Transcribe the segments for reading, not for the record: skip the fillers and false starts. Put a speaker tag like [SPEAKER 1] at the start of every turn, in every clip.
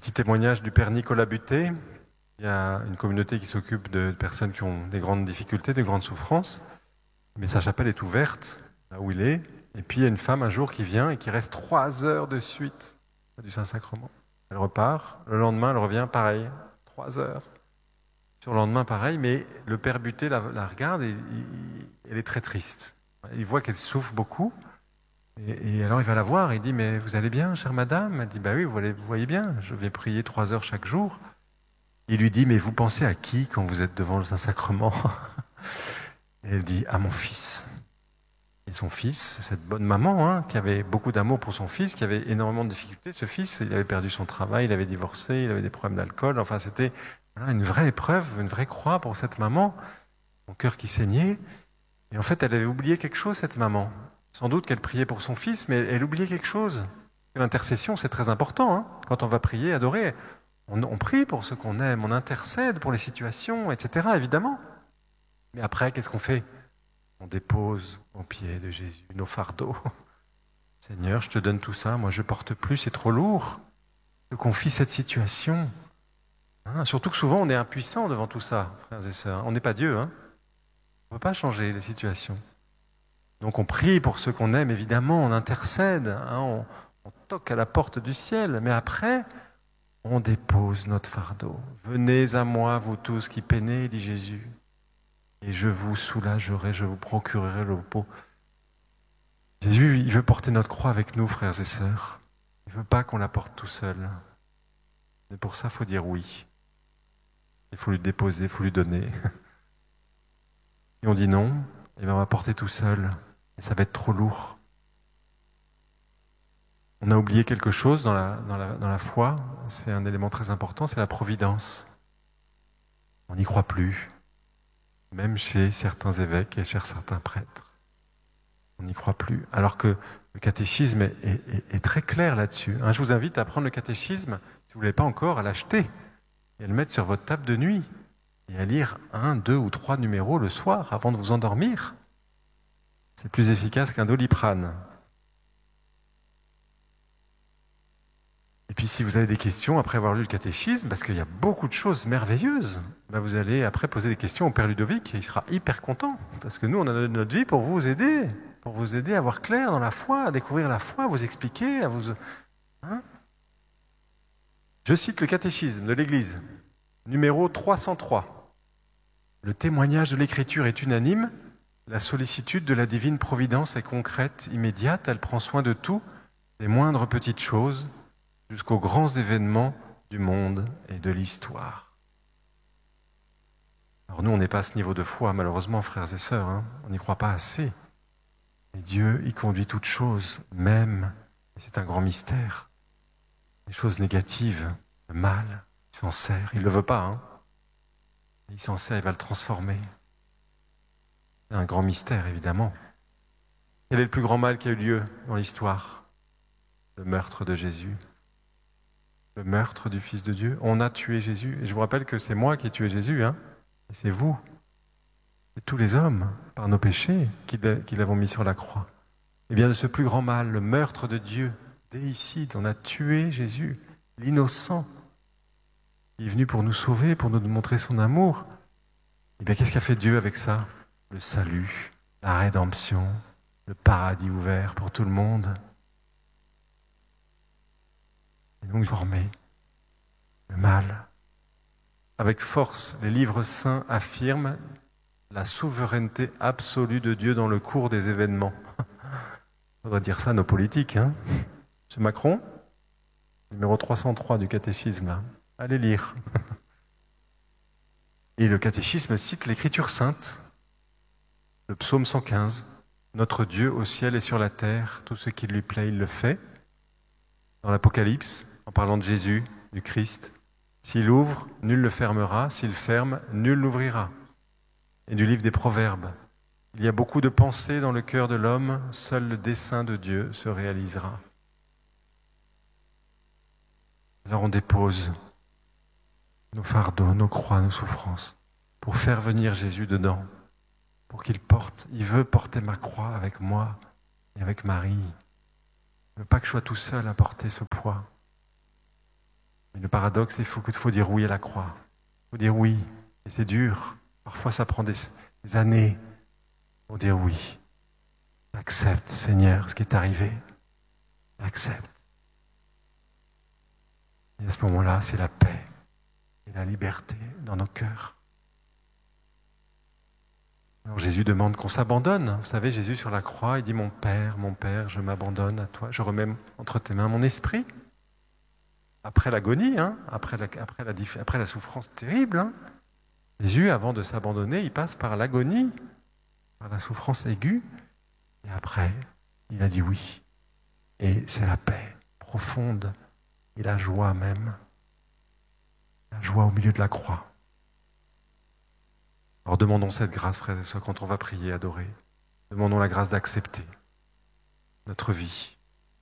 [SPEAKER 1] Petit témoignage du père Nicolas Butet. Il y a une communauté qui s'occupe de personnes qui ont des grandes difficultés, des grandes souffrances. Mais sa chapelle est ouverte, là où il est. Et puis il y a une femme un jour qui vient et qui reste 3 heures de suite du Saint-Sacrement. Elle repart. Le lendemain, elle revient, pareil. 3 heures. Sur le lendemain, pareil. Mais le père Butet la regarde et elle est très triste. Il voit qu'elle souffre beaucoup. Et alors il va la voir, il dit « Mais vous allez bien, chère madame ?» Elle dit « Bah oui, vous voyez bien, je vais prier 3 heures chaque jour. » Il lui dit « Mais vous pensez à qui quand vous êtes devant le Saint-Sacrement ?» Et elle dit « À mon fils. » Et son fils, cette bonne maman, qui avait beaucoup d'amour pour son fils, qui avait énormément de difficultés. Ce fils, il avait perdu son travail, il avait divorcé, il avait des problèmes d'alcool. Enfin, c'était une vraie épreuve, une vraie croix pour cette maman, son cœur qui saignait. Et en fait, elle avait oublié quelque chose, cette maman. Sans doute qu'elle priait pour son fils, mais elle oubliait quelque chose. L'intercession, c'est très important. Quand on va prier, adorer, on prie pour ceux qu'on aime, on intercède pour les situations, etc., évidemment. Mais après, qu'est-ce qu'on fait? On dépose aux pieds de Jésus nos fardeaux. Seigneur, je te donne tout ça, moi je ne porte plus, c'est trop lourd. Je confie cette situation. Surtout que souvent, on est impuissant devant tout ça, frères et sœurs. On n'est pas Dieu. On ne peut pas changer les situations. Donc on prie pour ceux qu'on aime, évidemment, on intercède, on toque à la porte du ciel, mais après, on dépose notre fardeau. « Venez à moi, vous tous qui peinez, dit Jésus, et je vous soulagerai, je vous procurerai le repos. » Jésus, il veut porter notre croix avec nous, frères et sœurs. Il ne veut pas qu'on la porte tout seul. Mais pour ça, il faut dire oui. Il faut lui déposer, il faut lui donner. Et on dit non, et bien on va porter tout seul. Et ça va être trop lourd. On a oublié quelque chose dans la foi, c'est un élément très important, c'est la providence. On n'y croit plus, même chez certains évêques et chez certains prêtres. On n'y croit plus, alors que le catéchisme est très clair là-dessus. Je vous invite à prendre le catéchisme, si vous ne l'avez pas encore, à l'acheter et à le mettre sur votre table de nuit et à lire 1, 2 ou 3 numéros le soir avant de vous endormir. C'est plus efficace qu'un Doliprane. Et puis si vous avez des questions après avoir lu le catéchisme, parce qu'il y a beaucoup de choses merveilleuses, vous allez après poser des questions au Père Ludovic et il sera hyper content. Parce que nous, on a notre vie pour vous aider à voir clair dans la foi, à découvrir la foi, à vous expliquer, à vous... Je cite le catéchisme de l'Église, numéro 303. Le témoignage de l'Écriture est unanime. La sollicitude de la divine providence est concrète, immédiate, elle prend soin de tout, des moindres petites choses, jusqu'aux grands événements du monde et de l'histoire. Alors nous, on n'est pas à ce niveau de foi, malheureusement, frères et sœurs, on n'y croit pas assez. Mais Dieu, il conduit toutes choses, même, et c'est un grand mystère, les choses négatives, le mal, il s'en sert, il ne le veut pas, il s'en sert, il va le transformer. C'est un grand mystère, évidemment. Quel est le plus grand mal qui a eu lieu dans l'histoire? Le meurtre de Jésus. Le meurtre du Fils de Dieu. On a tué Jésus. Et je vous rappelle que c'est moi qui ai tué Jésus, et c'est vous. C'est tous les hommes, par nos péchés, qui l'avons mis sur la croix. Et bien de ce plus grand mal, le meurtre de Dieu, déicide, on a tué Jésus, l'innocent. Il est venu pour nous sauver, pour nous montrer son amour. Et bien qu'est-ce qu'a fait Dieu avec ça? Le salut, la rédemption, le paradis ouvert pour tout le monde. Et donc former le mal. Avec force, les livres saints affirment la souveraineté absolue de Dieu dans le cours des événements. Il faudrait dire ça à nos politiques. Monsieur Macron, numéro 303 du catéchisme, là. Allez lire. Et le catéchisme cite l'Écriture sainte, le psaume 115. Notre Dieu au ciel et sur la terre, tout ce qui lui plaît, il le fait. Dans l'Apocalypse, en parlant de Jésus, du Christ, s'il ouvre, nul ne le fermera, s'il ferme, nul l'ouvrira. Et du livre des Proverbes, il y a beaucoup de pensées dans le cœur de l'homme, seul le dessein de Dieu se réalisera. Alors on dépose nos fardeaux, nos croix, nos souffrances, pour faire venir Jésus dedans, pour qu'il porte. Il veut porter ma croix avec moi et avec Marie. Il ne veut pas que je sois tout seul à porter ce poids. Mais le paradoxe, il faut dire oui à la croix. Il faut dire oui. Et c'est dur. Parfois, ça prend des années pour dire oui. J'accepte, Seigneur, ce qui est arrivé. J'accepte. Et à ce moment-là, c'est la paix et la liberté dans nos cœurs. Alors Jésus demande qu'on s'abandonne. Vous savez, Jésus sur la croix, il dit mon Père, je m'abandonne à toi. Je remets entre tes mains mon esprit. Après l'agonie, après la souffrance terrible, Jésus, avant de s'abandonner, il passe par l'agonie, par la souffrance aiguë. Et après, il a dit oui. Et c'est la paix profonde et la joie même. La joie au milieu de la croix. Alors demandons cette grâce, frères et sœurs, quand on va prier, adorer. Demandons la grâce d'accepter notre vie.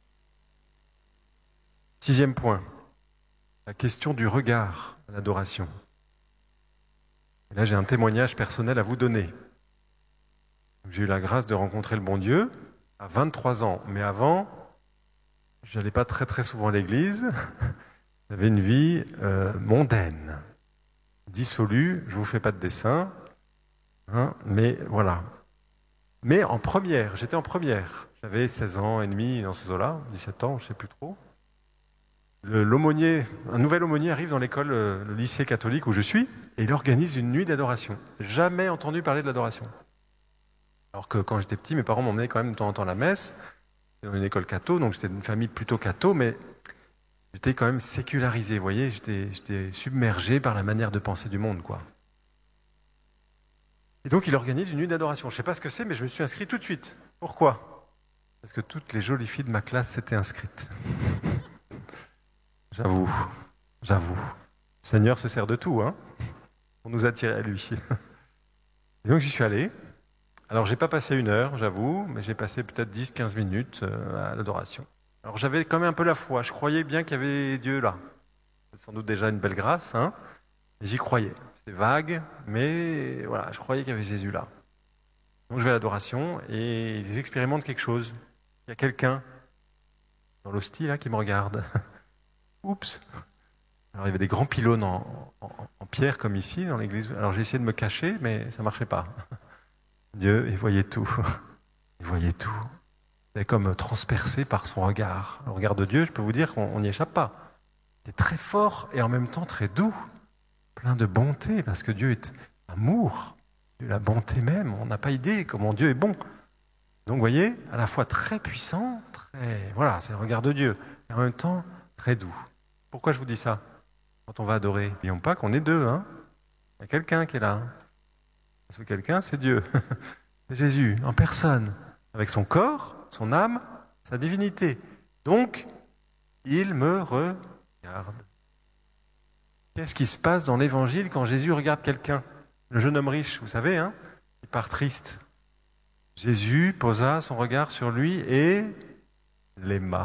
[SPEAKER 1] 6e point, la question du regard à l'adoration. Et là, j'ai un témoignage personnel à vous donner. J'ai eu la grâce de rencontrer le bon Dieu à 23 ans. Mais avant, je n'allais pas très très souvent à l'église. J'avais une vie mondaine, dissolue. Je ne vous fais pas de dessin. Mais voilà. Mais en première, j'étais en première. J'avais 16 ans et demi dans ces eaux-là, 17 ans, je ne sais plus trop. L'aumônier, un nouvel aumônier arrive dans l'école, le lycée catholique où je suis, et il organise une nuit d'adoration. Jamais entendu parler de l'adoration. Alors que quand j'étais petit, mes parents m'emmenaient quand même de temps en temps à la messe. J'étais dans une école catho, donc j'étais d'une famille plutôt catho, mais j'étais quand même sécularisé, vous voyez, j'étais submergé par la manière de penser du monde, quoi. Et donc il organise une nuit d'adoration. Je ne sais pas ce que c'est, mais je me suis inscrit tout de suite. Pourquoi ? Parce que toutes les jolies filles de ma classe s'étaient inscrites. J'avoue. Le Seigneur se sert de tout, pour nous attirer à lui. Et donc j'y suis allé. Alors j'ai pas passé 1 heure, j'avoue, mais j'ai passé peut-être 10-15 minutes à l'adoration. Alors j'avais quand même un peu la foi. Je croyais bien qu'il y avait Dieu là. C'est sans doute déjà une belle grâce, et j'y croyais. C'était vague, mais voilà, je croyais qu'il y avait Jésus là. Donc je vais à l'adoration et j'expérimente quelque chose. Il y a quelqu'un dans l'hostie là qui me regarde. Oups. Alors il y avait des grands pylônes en pierre comme ici dans l'église. Alors j'ai essayé de me cacher, mais ça marchait pas. Dieu, il voyait tout. Il voyait tout. Il est comme transpercé par son regard. Le regard de Dieu, je peux vous dire qu'on n'y échappe pas. C'est très fort et en même temps très doux. Plein de bonté, parce que Dieu est amour. Dieu est la bonté même. On n'a pas idée comment Dieu est bon. Donc vous voyez, à la fois très puissant, voilà, c'est le regard de Dieu. Et en même temps, très doux. Pourquoi je vous dis ça ? Quand on va adorer, n'oublions pas qu'on est deux. Il y a quelqu'un qui est là. Parce que quelqu'un, c'est Dieu. C'est Jésus, en personne. Avec son corps, son âme, sa divinité. Donc, il me regarde. Qu'est-ce qui se passe dans l'évangile quand Jésus regarde quelqu'un ? Le jeune homme riche, vous savez, il part triste. Jésus posa son regard sur lui et l'aima.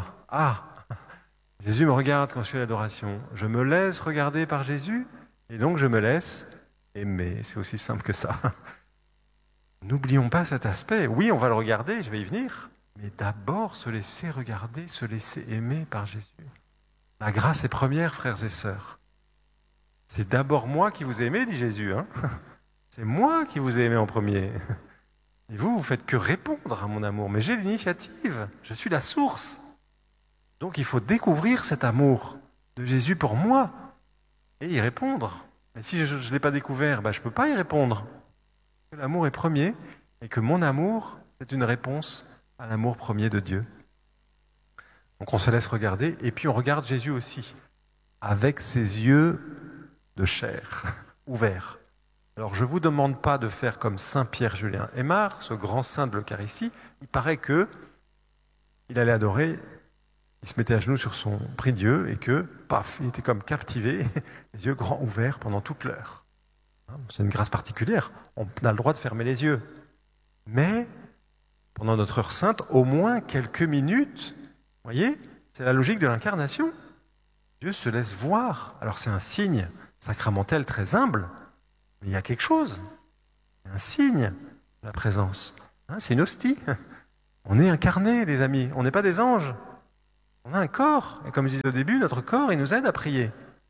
[SPEAKER 1] Jésus me regarde quand je suis à l'adoration. Je me laisse regarder par Jésus et donc je me laisse aimer. C'est aussi simple que ça. N'oublions pas cet aspect. Oui, on va le regarder, je vais y venir, mais d'abord se laisser regarder, se laisser aimer par Jésus. La grâce est première, frères et sœurs. C'est d'abord moi qui vous ai aimé, dit Jésus. C'est moi qui vous ai aimé en premier. Et vous faites que répondre à mon amour. Mais j'ai l'initiative, je suis la source. Donc il faut découvrir cet amour de Jésus pour moi et y répondre. Et si je ne l'ai pas découvert, je ne peux pas y répondre. Que l'amour est premier et que mon amour, c'est une réponse à l'amour premier de Dieu. Donc on se laisse regarder et puis on regarde Jésus aussi, avec ses yeux de chair, ouverts. Alors je ne vous demande pas de faire comme Saint Pierre-Julien Aymar, ce grand saint de l'Eucharistie. Il paraît qu'il allait adorer, il se mettait à genoux sur son prie-dieu et que, paf, il était comme captivé, les yeux grands ouverts pendant toute l'heure. C'est une grâce particulière, on a le droit de fermer les yeux. Mais, pendant notre heure sainte, au moins quelques minutes, vous voyez, c'est la logique de l'incarnation. Dieu se laisse voir. Alors c'est un signe sacramentel très humble, mais il y a quelque chose. Il y a un signe de la présence. C'est une hostie. On est incarné, les amis. On n'est pas des anges. On a un corps. Et comme je disais au début, notre corps, il nous aide à prier.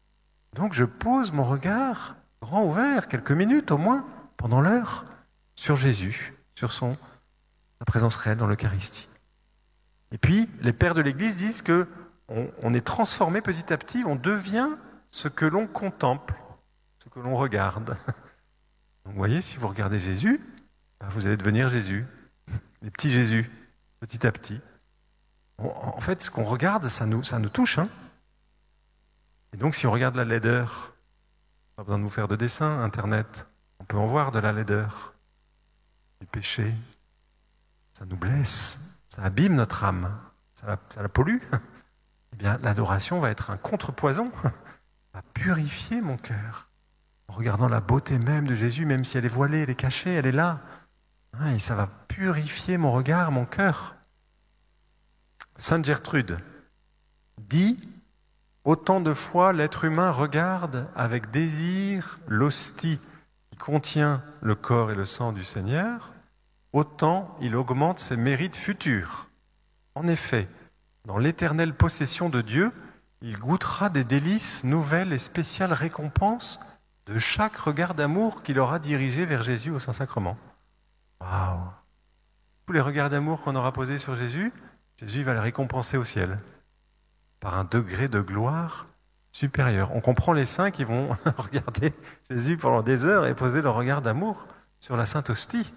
[SPEAKER 1] Donc je pose mon regard grand ouvert, quelques minutes au moins, pendant l'heure, sur Jésus, sur sa présence réelle dans l'Eucharistie. Et puis, les pères de l'Église disent que on est transformé petit à petit, on devient ce que l'on contemple, ce que l'on regarde. Donc vous voyez, si vous regardez Jésus, vous allez devenir Jésus, les petits Jésus, petit à petit. En fait, ce qu'on regarde, ça nous touche. Hein. Et donc, si on regarde la laideur, pas besoin de vous faire de dessin, Internet, on peut en voir de la laideur, du péché. Ça nous blesse, ça abîme notre âme, ça la pollue. Eh bien, l'adoration va être un contrepoison, va purifier mon cœur. En regardant la beauté même de Jésus, même si elle est voilée, elle est cachée, elle est là. Hein, et ça va purifier mon regard, mon cœur. Sainte Gertrude dit « Autant de fois l'être humain regarde avec désir l'hostie qui contient le corps et le sang du Seigneur, autant il augmente ses mérites futurs. En effet, dans l'éternelle possession de Dieu, il goûtera des délices nouvelles et spéciales récompenses de chaque regard d'amour qu'il aura dirigé vers Jésus au Saint-Sacrement. » Waouh! Tous les regards d'amour qu'on aura posés sur Jésus, Jésus va les récompenser au ciel par un degré de gloire supérieur. On comprend les saints qui vont regarder Jésus pendant des heures et poser leur regard d'amour sur la Sainte Hostie.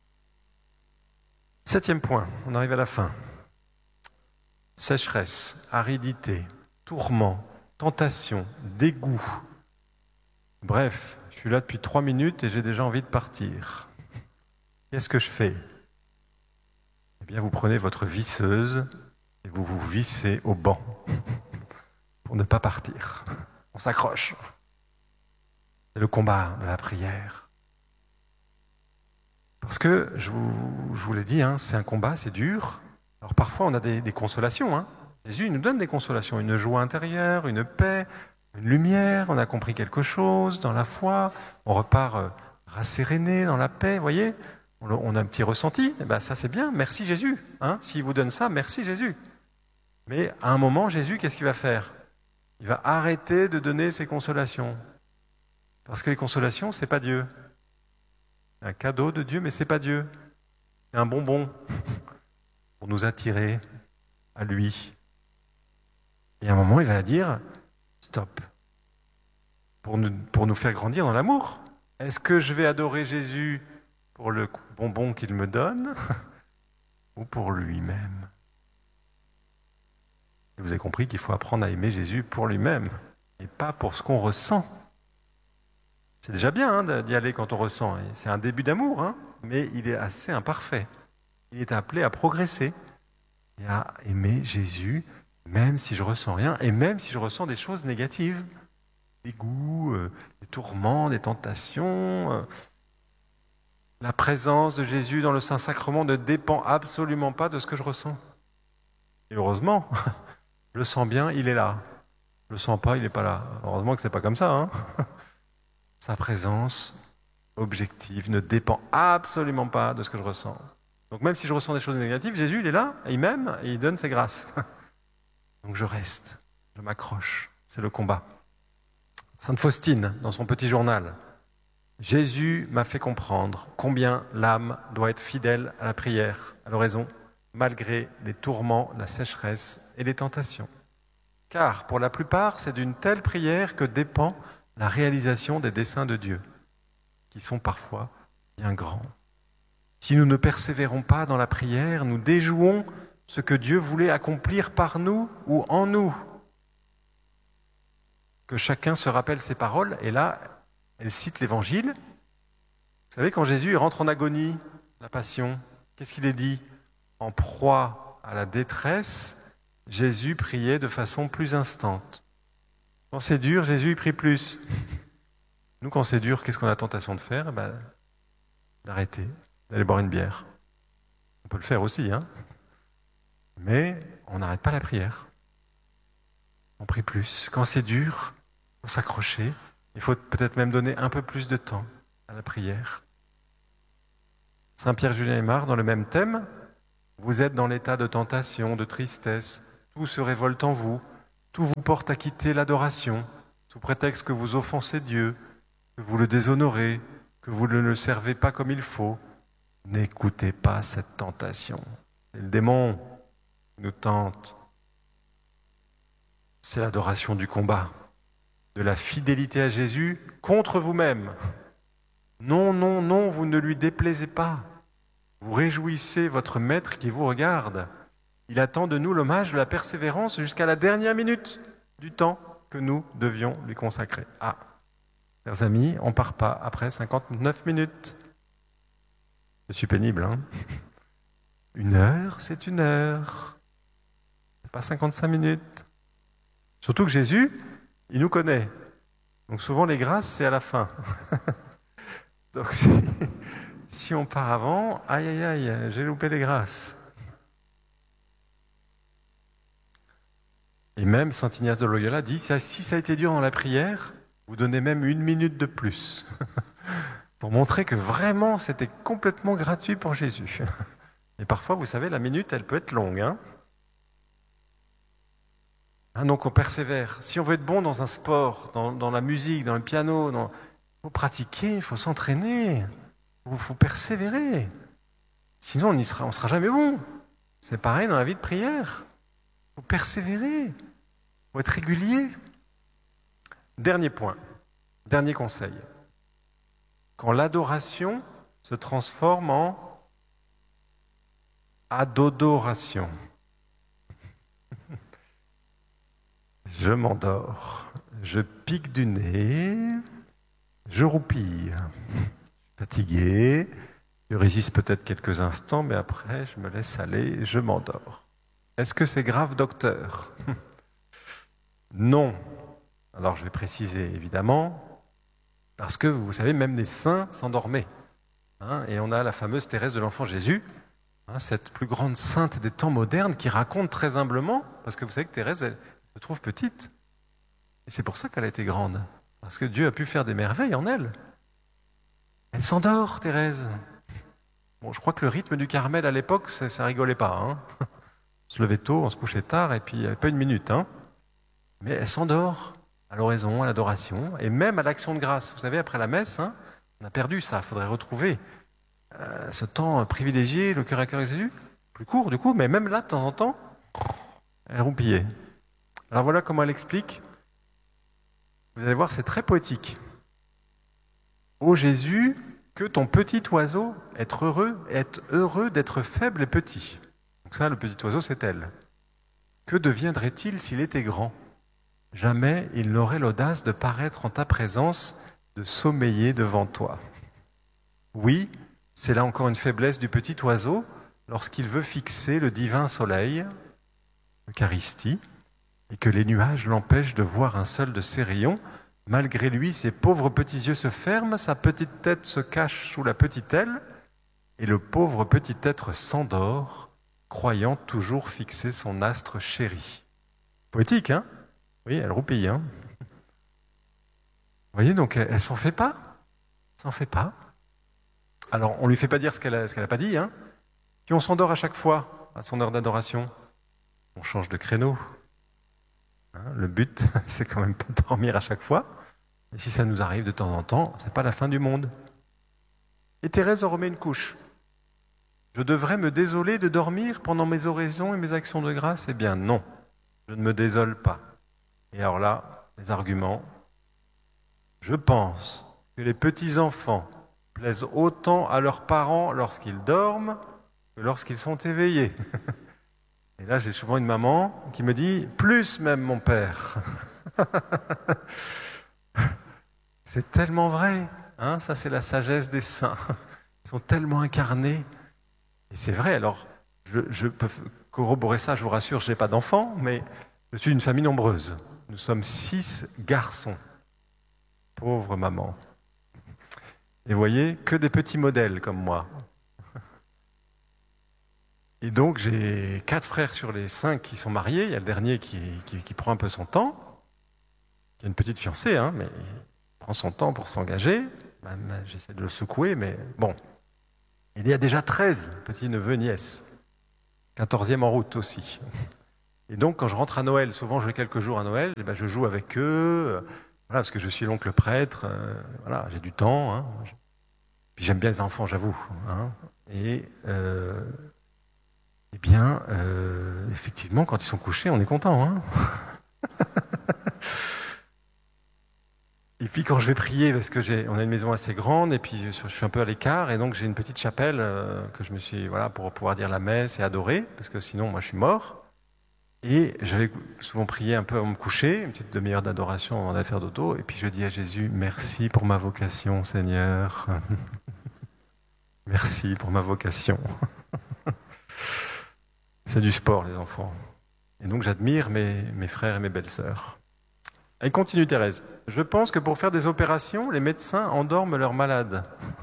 [SPEAKER 1] 7e point, on arrive à la fin. Sécheresse, aridité, tourment, tentation, dégoût. Bref, je suis là depuis 3 minutes et j'ai déjà envie de partir. Qu'est-ce que je fais ? Eh bien, vous prenez votre visseuse et vous vous vissez au banc pour ne pas partir. On s'accroche. C'est le combat de la prière. Parce que, je vous l'ai dit, hein, c'est un combat, c'est dur. Alors parfois, on a des consolations. Hein. Jésus il nous donne des consolations, une joie intérieure, une paix, une lumière. On a compris quelque chose dans la foi. On repart rasséréné dans la paix, vous voyez ? On a un petit ressenti, et ben ça c'est bien, merci Jésus. Hein, s'il vous donne ça, merci Jésus. Mais à un moment, Jésus, qu'est-ce qu'il va faire ? Il va arrêter de donner ses consolations. Parce que les consolations, c'est pas Dieu. C'est un cadeau de Dieu, mais c'est pas Dieu. C'est un bonbon pour nous attirer à lui. Et à un moment, il va dire, stop. Pour nous faire grandir dans l'amour. Est-ce que je vais adorer Jésus pour le bonbon qu'il me donne ou pour lui-même? Et vous avez compris qu'il faut apprendre à aimer Jésus pour lui-même et pas pour ce qu'on ressent. C'est déjà bien hein, d'y aller quand on ressent. C'est un début d'amour, hein, mais il est assez imparfait. Il est appelé à progresser et à aimer Jésus même si je ressens rien et même si je ressens des choses négatives. Des goûts, des tourments, des tentations. La présence de Jésus dans le Saint-Sacrement ne dépend absolument pas de ce que je ressens. Et heureusement, je le sens bien, il est là. Je le sens pas, il n'est pas là. Heureusement que c'est pas comme ça. Hein. Sa présence objective ne dépend absolument pas de ce que je ressens. Donc même si je ressens des choses négatives, Jésus, il est là, il m'aime et il donne ses grâces. Donc je reste, je m'accroche. C'est le combat. Sainte Faustine, dans son petit journal, Jésus m'a fait comprendre combien l'âme doit être fidèle à la prière, à l'oraison, malgré les tourments, la sécheresse et les tentations. Car, pour la plupart, c'est d'une telle prière que dépend la réalisation des desseins de Dieu, qui sont parfois bien grands. Si nous ne persévérons pas dans la prière, nous déjouons ce que Dieu voulait accomplir par nous ou en nous. Que chacun se rappelle ses paroles, et là, elle cite l'Évangile. Vous savez, quand Jésus rentre en agonie, la passion, qu'est-ce qu'il est dit ? En proie à la détresse, Jésus priait de façon plus instante. Quand c'est dur, Jésus prie plus. Nous, quand c'est dur, qu'est-ce qu'on a tentation de faire ? D'arrêter, d'aller boire une bière. On peut le faire aussi, hein ? Mais on n'arrête pas la prière. On prie plus. Quand c'est dur, il faut s'accrocher. Il faut peut-être même donner un peu plus de temps à la prière. Saint Pierre Julien Aymar, dans le même thème, vous êtes dans l'état de tentation, de tristesse, tout se révolte en vous, tout vous porte à quitter l'adoration. sous prétexte que vous offensez Dieu, que vous le déshonorez, que vous ne le servez pas comme il faut, n'écoutez pas cette tentation. C'est le démon qui nous tente. C'est l'adoration du combat, de la fidélité à Jésus contre vous-même. Non, non, non, vous ne lui déplaisez pas. Vous réjouissez votre maître qui vous regarde. Il attend de nous l'hommage de la persévérance jusqu'à la dernière minute du temps que nous devions lui consacrer. Ah, chers amis, on ne part pas après 59 minutes. Je suis pénible, hein? 1 heure, c'est 1 heure. Pas 55 minutes. Surtout que Jésus, il nous connaît. Donc souvent les grâces, c'est à la fin. Donc si on part avant, aïe aïe aïe, j'ai loupé les grâces. Et même saint Ignace de Loyola dit, si ça a été dur dans la prière, vous donnez même 1 minute de plus. Pour montrer que vraiment c'était complètement gratuit pour Jésus. Et parfois, vous savez, la minute, elle peut être longue. Donc on persévère. Si on veut être bon dans un sport, dans la musique, dans le piano, il faut pratiquer, il faut s'entraîner, il faut persévérer. Sinon, on ne sera jamais bon. C'est pareil dans la vie de prière. Il faut persévérer, il faut être régulier. Dernier point, dernier conseil. Quand l'adoration se transforme en adodoration. Je m'endors, je pique du nez, je roupille, je suis fatigué, je résiste peut-être quelques instants, mais après je me laisse aller, je m'endors. Est-ce que c'est grave, docteur? Non. Alors je vais préciser évidemment, parce que vous savez, même les saints s'endormaient. Et on a la fameuse Thérèse de l'Enfant Jésus, cette plus grande sainte des temps modernes qui raconte très humblement, parce que vous savez que Thérèse, elle se trouve petite. Et c'est pour ça qu'elle a été grande. Parce que Dieu a pu faire des merveilles en elle. Elle s'endort, Thérèse. Bon, je crois que le rythme du Carmel à l'époque, ça rigolait pas. On se levait tôt, on se couchait tard, et puis il n'y avait pas 1 minute. Mais elle s'endort à l'oraison, à l'adoration, et même à l'action de grâce. Vous savez, après la messe, on a perdu ça. Il faudrait retrouver ce temps privilégié, le cœur à cœur avec Jésus. Plus court, du coup, mais même là, de temps en temps, elle roupillait. Alors voilà comment elle explique. Vous allez voir, c'est très poétique. Ô Jésus, que ton petit oiseau est heureux d'être faible et petit. Donc ça, le petit oiseau, c'est elle. Que deviendrait-il s'il était grand? Jamais il n'aurait l'audace de paraître en ta présence, de sommeiller devant toi. Oui, c'est là encore une faiblesse du petit oiseau lorsqu'il veut fixer le divin soleil, l'Eucharistie, et que les nuages l'empêchent de voir un seul de ses rayons. Malgré lui, ses pauvres petits yeux se ferment, sa petite tête se cache sous la petite aile, et le pauvre petit être s'endort, croyant toujours fixer son astre chéri. Poétique, hein? Oui, elle roupille, hein? Vous voyez, donc elle s'en fait pas. S'en fait pas. Alors, on lui fait pas dire ce qu'elle a pas dit, hein? Si on s'endort à chaque fois, à son heure d'adoration, on change de créneau. Le but, c'est quand même pas de dormir à chaque fois. Et si ça nous arrive de temps en temps, c'est pas la fin du monde. Et Thérèse en remet une couche. Je devrais me désoler de dormir pendant mes oraisons et mes actions de grâce? Eh bien non, je ne me désole pas. Et alors là, les arguments. Je pense que les petits-enfants plaisent autant à leurs parents lorsqu'ils dorment que lorsqu'ils sont éveillés. Et là, j'ai souvent une maman qui me dit « Plus même, mon père !» C'est tellement vrai. Ça, c'est la sagesse des saints. Ils sont tellement incarnés. Et c'est vrai, alors, je peux corroborer ça, je vous rassure, je n'ai pas d'enfants, mais je suis d'une famille nombreuse. Nous sommes 6 garçons. Pauvre maman. Et vous voyez, que des petits modèles comme moi. Et donc, j'ai 4 frères sur les 5 qui sont mariés. Il y a le dernier qui prend un peu son temps. Il y a une petite fiancée, mais il prend son temps pour s'engager. Même, j'essaie de le secouer, mais bon. Il y a déjà 13 petits-neveux, nièces. 14e en route aussi. Et donc, quand je rentre à Noël, souvent je vais quelques jours à Noël, je joue avec eux. Voilà, parce que je suis l'oncle prêtre, voilà, j'ai du temps, hein. Puis j'aime bien les enfants, j'avoue. Hein. Et eh bien, effectivement, quand ils sont couchés, on est content. Hein. Et puis quand je vais prier, parce que on a une maison assez grande, et puis je suis un peu à l'écart, et donc j'ai une petite chapelle que je me suis, voilà, pour pouvoir dire la messe et adorer, parce que sinon, moi, je suis mort. Et je vais souvent prier un peu avant de me coucher, une petite demi-heure d'adoration avant d'aller faire dodo, et puis je dis à Jésus, merci pour ma vocation, Seigneur. Merci pour ma vocation. C'est du sport, les enfants. Et donc j'admire mes frères et mes belles-sœurs. Et continue, Thérèse. Je pense que pour faire des opérations, les médecins endorment leurs malades.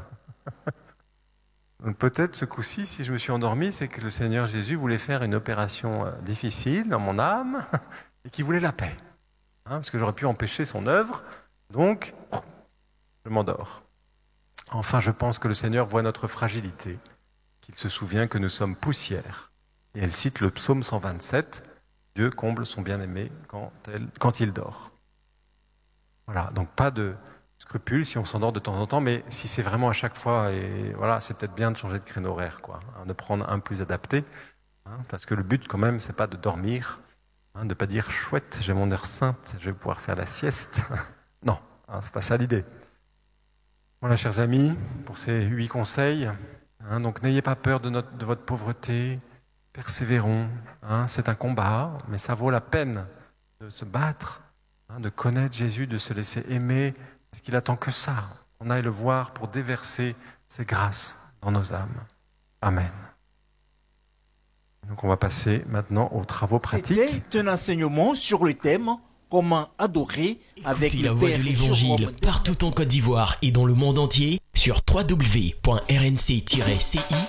[SPEAKER 1] Donc peut-être ce coup-ci, si je me suis endormi, c'est que le Seigneur Jésus voulait faire une opération difficile dans mon âme et qu'il voulait la paix. Hein, parce que j'aurais pu empêcher son œuvre. Donc, je m'endors. Enfin, je pense que le Seigneur voit notre fragilité, qu'il se souvient que nous sommes poussière. Et elle cite le psaume 127, « Dieu comble son bien-aimé quand il dort ». Voilà, donc pas de scrupule si on s'endort de temps en temps, mais si c'est vraiment à chaque fois, et voilà, c'est peut-être bien de changer de créneau horaire, quoi, hein, de prendre un plus adapté, hein, parce que le but quand même, c'est pas de dormir, hein, de pas dire « chouette, j'ai mon heure sainte, je vais pouvoir faire la sieste ». Non, hein, c'est pas ça l'idée. Voilà, chers amis, pour ces 8 conseils, hein, donc n'ayez pas peur de votre pauvreté, persévérons, hein, c'est un combat, mais ça vaut la peine de se battre, hein, de connaître Jésus, de se laisser aimer, parce qu'il attend que ça, qu'on aille le voir pour déverser ses grâces dans nos âmes. Amen. Donc on va passer maintenant aux travaux pratiques.
[SPEAKER 2] C'était un enseignement sur le thème « Comment adorer » avec
[SPEAKER 3] la voix de l'Évangile partout en Côte d'Ivoire et dans le monde entier sur www.rnc-ci